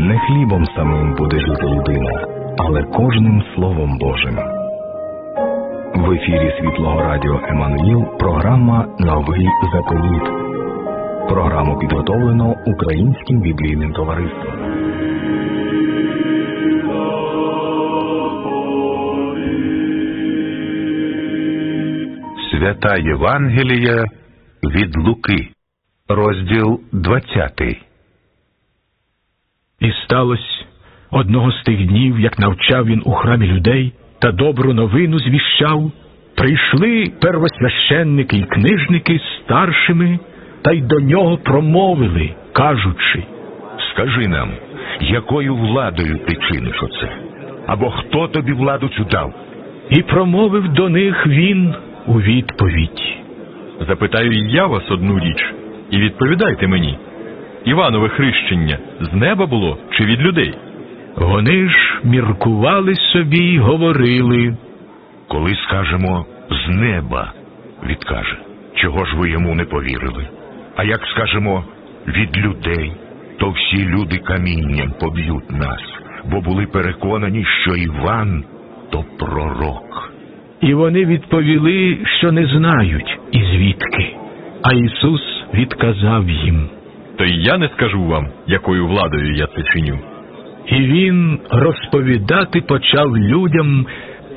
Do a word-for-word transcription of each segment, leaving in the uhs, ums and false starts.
Не хлібом самим буде жити людина, але кожним Словом Божим. В ефірі Світлого Радіо Еммануїл програма «Новий заповіт». Програму підготовлено Українським біблійним товариством. Свята Євангелія від Луки, розділ двадцятий. І сталося одного з тих днів, як навчав він у храмі людей та добру новину звіщав, прийшли первосвященники й книжники з старшими, та й до нього промовили, кажучи: «Скажи нам, якою владою ти чиниш оце? Або хто тобі владу цю дав?» І промовив до них він у відповідь: «Запитаю і я вас одну річ, і відповідайте мені. Іванове хрещення з неба було чи від людей?» Вони ж міркували собі й говорили: «Коли скажемо «з неба», відкаже, чого ж ви йому не повірили? А як скажемо «від людей», то всі люди камінням поб'ють нас, бо були переконані, що Іван – то пророк». І вони відповіли, що не знають, і звідки. А Ісус відказав їм: «То й я не скажу вам, якою владою я це чиню». І він розповідати почав людям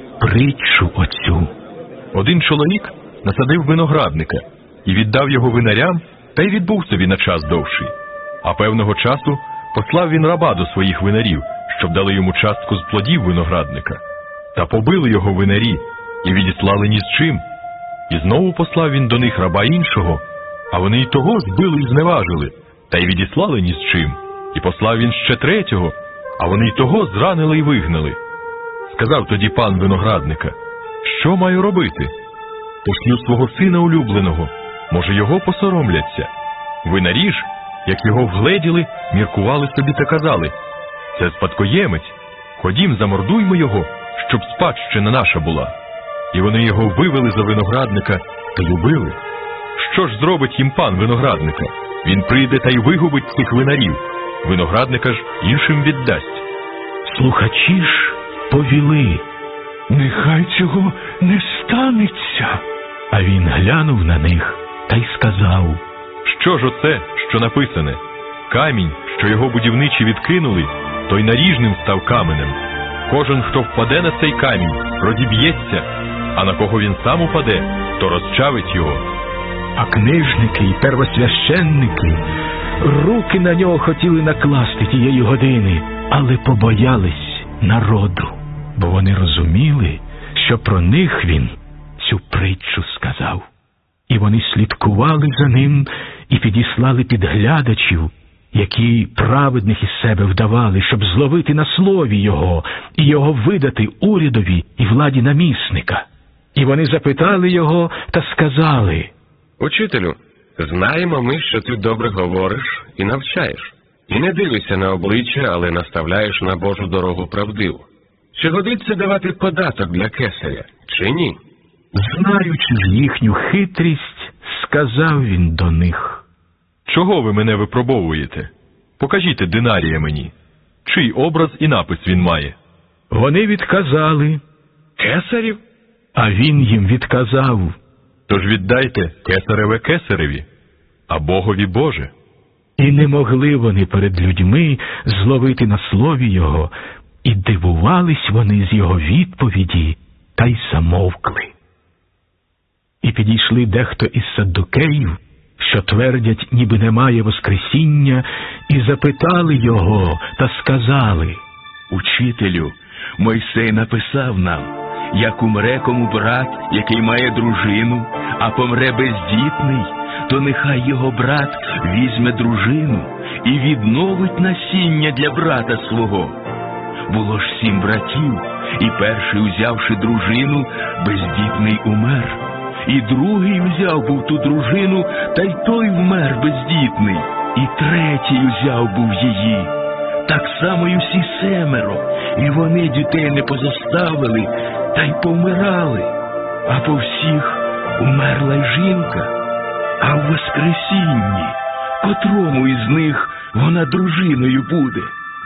притчу оцю. Один чоловік насадив виноградника і віддав його винарям, та й відбув собі на час довший. А певного часу послав він раба до своїх винарів, щоб дали йому частку з плодів виноградника. Та побили його винарі і відіслали ні з чим. І знову послав він до них раба іншого, а вони й того збили і зневажили, та й відіслали ні з чим. І послав він ще третього, а вони й того зранили й вигнали. Сказав тоді пан виноградника: «Що маю робити? Пошлю свого сина улюбленого, може його посоромляться». Винарі ж, як його вгледіли, міркували собі та казали: «Це спадкоємець, ходім, замордуймо його, щоб спадщина наша була». І вони його вивели за виноградника та й убили. Що ж зробить їм пан виноградника? Він прийде та й вигубить цих винарів, виноградника ж іншим віддасть. Слухачі ж повіли: «Нехай цього не станеться». А він глянув на них та й сказав: «Що ж оце, що написане? Камінь, що його будівничі відкинули, той наріжним став каменем. Кожен, хто впаде на цей камінь, розіб'ється, а на кого він сам упаде, то розчавить його». А книжники й первосвященники руки на нього хотіли накласти тієї години, але побоялись народу, бо вони розуміли, що про них він цю притчу сказав. І вони слідкували за ним і підіслали підглядачів, які праведних із себе вдавали, щоб зловити на слові його і його видати урядові і владі намісника. І вони запитали його та сказали: «Учителю, знаємо ми, що ти добре говориш і навчаєш, і не дивишся на обличчя, але наставляєш на Божу дорогу правдиву. Чи годиться давати податок для кесаря, чи ні?» Знаючи ж їхню хитрість, сказав він до них: «Чого ви мене випробовуєте? Покажіть динарія мені. Чий образ і напис він має?» Вони відказали: «Кесарів?» А він їм відказав: «Тож віддайте кесареве кесареві, а Богові Боже». І не могли вони перед людьми зловити на слові його, і дивувались вони з його відповіді, та й замовкли. І підійшли дехто із саддукеїв, що твердять, ніби немає воскресіння, і запитали його та сказали: «Учителю, Мойсей написав нам, як умре кому брат, який має дружину, а помре бездітний, то нехай його брат візьме дружину і відновить насіння для брата свого. Було ж сім братів, і перший, узявши дружину, бездітний умер. І другий взяв був ту дружину, та й той вмер бездітний. І третій узяв був її. Так само й усі семеро, і вони дітей не позоставили, та й помирали. А по всіх умерла й жінка. А в воскресінні, котрому із них вона дружиною буде?»